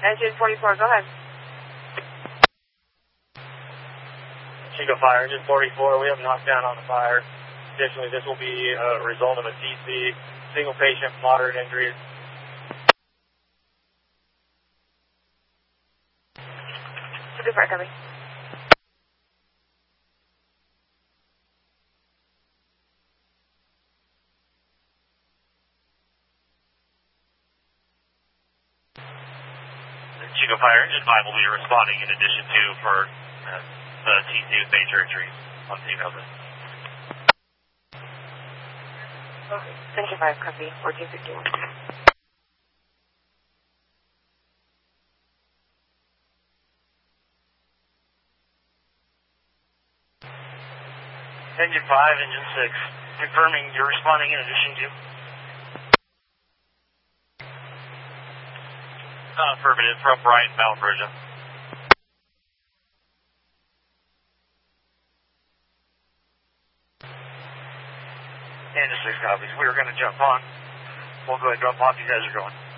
Engine 44, go ahead. Chico Fire, Engine 44, we have knockdown on the fire. Additionally, this will be a result of a TC, single patient, moderate injuries. Chico Fire, copy. Chico Fire, Engine 5 will be responding in addition to for the TC with major injuries on female. Okay. Engine 5, copy. 1451. Engine 5, Engine 6, confirming you're responding in addition to. Affirmative from Brian Mount Bridge. Engine 6 copies. We are going to jump on. We'll go ahead and drop off. You guys are going.